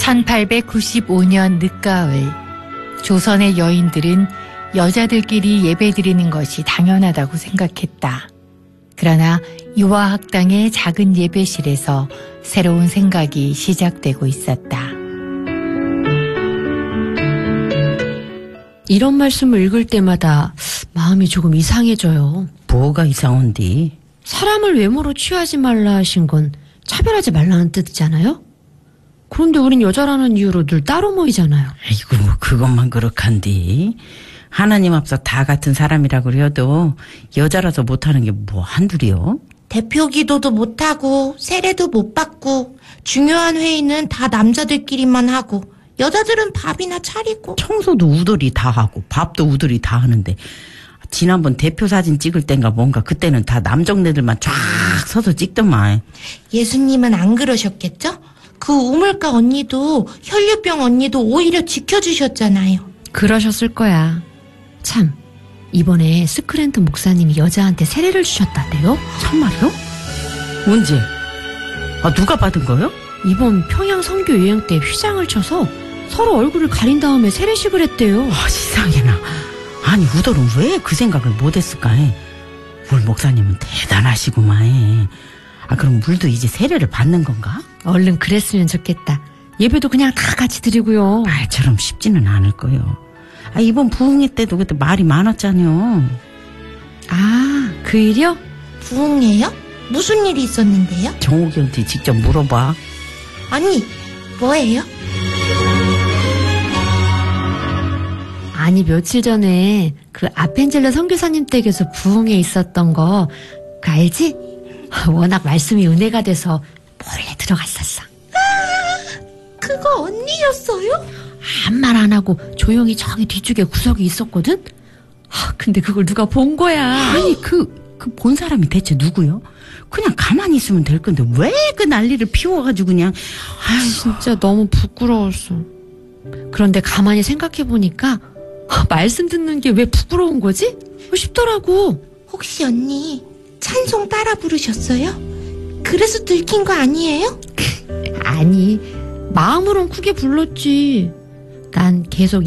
1895년 늦가을, 조선의 여인들은 여자들끼리 예배드리는 것이 당연하다고 생각했다. 그러나 유아학당의 작은 예배실에서 새로운 생각이 시작되고 있었다. 이런 말씀을 읽을 때마다 마음이 조금 이상해져요. 뭐가 이상한디? 사람을 외모로 취하지 말라 하신 건 차별하지 말라는 뜻이잖아요? 그런데 우린 여자라는 이유로 늘 따로 모이잖아요. 아이고, 뭐 그것만 그렇간디. 하나님 앞서 다 같은 사람이라고 그래도 여자라서 못하는 게 뭐 한둘이요? 대표 기도도 못하고 세례도 못 받고 중요한 회의는 다 남자들끼리만 하고 여자들은 밥이나 차리고 청소도 우들이 다 하고 밥도 우들이 다 하는데 지난번 대표 사진 찍을 땐가 뭔가 그때는 다 남정네들만 쫙 서서 찍더만. 예수님은 안 그러셨겠죠? 그 우물가 언니도 혈류병 언니도 오히려 지켜주셨잖아요. 그러셨을 거야. 참, 이번에 스크랜턴 목사님이 여자한테 세례를 주셨다대요? 참말이요? 언제? 누가 받은 거요? 이번 평양 선교 여행 때 휘장을 쳐서 서로 얼굴을 가린 다음에 세례식을 했대요. 세상에나. 아니 우덜은 왜 그 생각을 못했을까 해. 물 목사님은 대단하시구만. 그럼 물도 이제 세례를 받는 건가? 얼른 그랬으면 좋겠다. 예배도 그냥 다 같이 드리고요. 말처럼 쉽지는 않을 거요. 이번 부흥회 때도 그때 말이 많았잖요. 그 일이요? 부흥회요? 무슨 일이 있었는데요? 정옥이한테 직접 물어봐. 아니, 뭐예요? 아니, 며칠 전에 그 아펜젤러 선교사님 댁에서 부흥회 있었던 거 그 알지? 워낙 말씀이 은혜가 돼서 몰래 들어갔었어. 그거 언니였어요? 아무 말 안 하고 조용히 저기 뒤쪽에 구석에 있었거든? 근데 그걸 누가 본 거야. 아니 그 본 사람이 대체 누구요? 그냥 가만히 있으면 될 건데 왜 그 난리를 피워가지고 그냥. 진짜 너무 부끄러웠어. 그런데 가만히 생각해보니까 말씀 듣는 게 왜 부끄러운 거지? 싶더라고. 혹시 언니 찬송 따라 부르셨어요? 그래서 들킨 거 아니에요? 아니, 마음으론 크게 불렀지. 난 계속